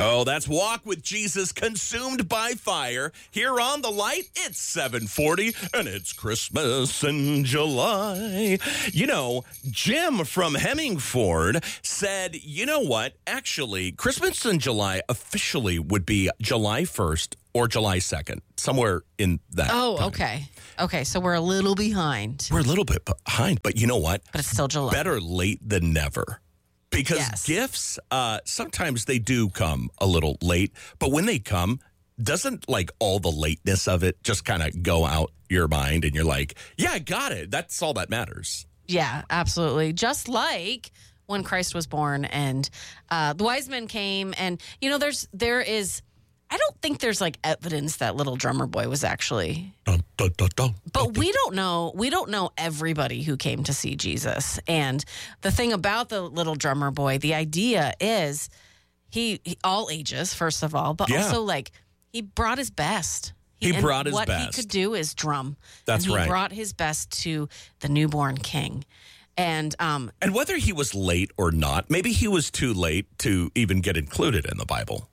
Oh, that's Walk with Jesus, Consumed by Fire. Here on The Light, it's 7:40, and it's Christmas in July. You know, Jim from Hemmingford said, you know what? Actually, Christmas in July officially would be July 1st or July 2nd, somewhere in that time. Okay. Okay, so we're a little behind. We're a little bit behind, but you know what? But it's still July. Better late than never. Because gifts, sometimes they do come a little late, but when they come, doesn't like all the lateness of it just kind of go out your mind and you're like, yeah, I got it. That's all that matters. Yeah, absolutely. Just like when Christ was born and the wise men came and, you know, there is, I don't think there's like evidence that little drummer boy was actually. Dun, dun, dun, dun, but we don't know. We don't know everybody who came to see Jesus. And the thing about the little drummer boy, the idea is he all ages, first of all, but also like he brought his best. He brought his best. What he could do is drum. That's right. He brought his best to the newborn king. And whether he was late or not, maybe he was too late to even get included in the Bible.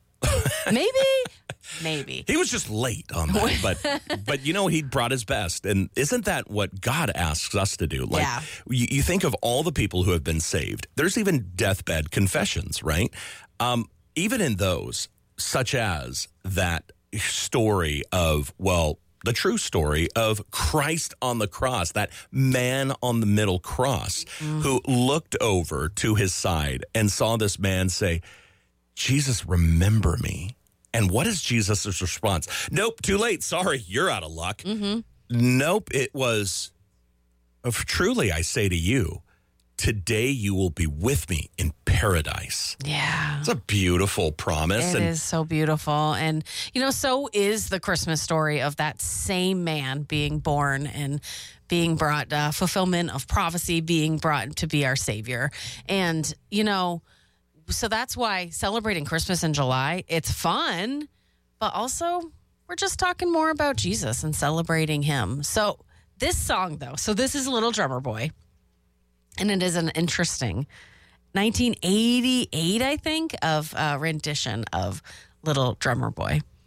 Maybe. He was just late on that, but you know, he brought his best. And isn't that what God asks us to do? Like, you think of all the people who have been saved. There's even deathbed confessions, right? Even in those, such as that story of, the true story of Christ on the cross, that man on the middle cross who looked over to his side and saw this man say, Jesus, remember me. And what is Jesus' response? Nope, too late. Sorry, you're out of luck. Mm-hmm. Nope, it was, truly I say to you, today you will be with me in paradise. Yeah. It's a beautiful promise. It is so beautiful. And, you know, so is the Christmas story of that same man being born and being brought fulfillment of prophecy, being brought to be our Savior. And, you know, so that's why celebrating Christmas in July, it's fun, but also we're just talking more about Jesus and celebrating him. So this song, though, so this is Little Drummer Boy, and it is an interesting 1988, I think, of rendition of Little Drummer Boy.